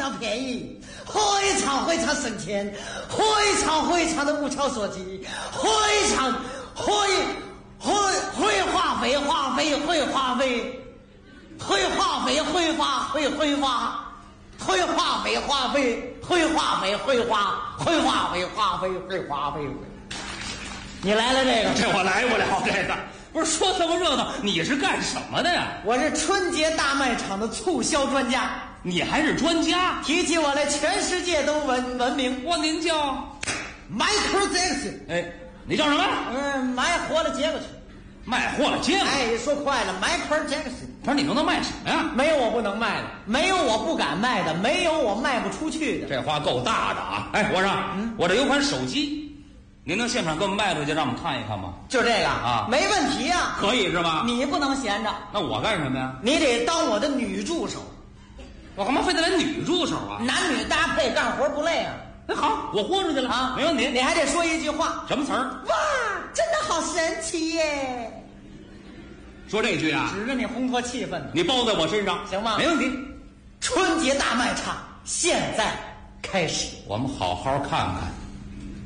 常便宜，非常省钱，非常的物超所值，非常会花费，你来了这个， 这我来不了这个。不是说这么热闹，你是干什么的呀？ 我是春节大卖场的促销专家。 你还是专家？ 提起我来，全世界都闻名。 您叫 Michael Jackson。 哎，你叫什么？ 卖货的接过去。 卖货的接过去。 哎，说快了 ，Michael Jackson。 不是你能卖什么呀？ 没有我不能卖的，没有我不敢卖的，没有我卖不出去的。 这话够大的啊！哎，和尚，我这有款手机。您能现场给我们卖出去，让我们看一看吗？ 就这个啊， 没问题啊， 可以是吧？ 你不能闲着， 那我干什么呀？ 你得当我的女助手。 我干嘛非得来女助手啊？ 男女搭配，干活不累啊。 那好，我豁出去了啊， 没问题。 你还得说一句话， 什么词儿？ 哇，真的好神奇耶！ 说这句啊， 指着你烘托气氛呢。 你包在我身上行吗？ 没问题。 春节大卖场现在开始， 我们好好看看。